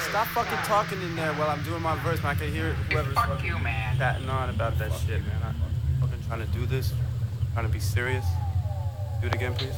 Stop fucking talking in there while I'm doing my verse, man. I can hear whoever's Fuck you, man. chatting on about that shit, man. I'm fucking trying to do this. Trying to be serious. Do it again, please.